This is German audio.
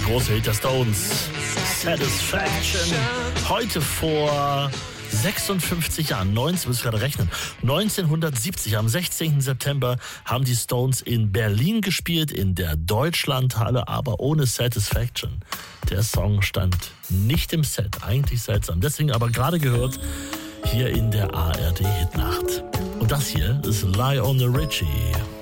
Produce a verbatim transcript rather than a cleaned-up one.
große Hit der Stones, Satisfaction. Heute vor sechsundfünfzig Jahren, neunzehn, muss ich gerade rechnen, neunzehnhundertsiebzig, am sechzehnten September haben die Stones in Berlin gespielt, in der Deutschlandhalle, aber ohne Satisfaction. Der Song stand nicht im Set, eigentlich seltsam. Deswegen aber gerade gehört, hier in der A R D Hitnacht. Und das hier ist Lie on the Ritchie.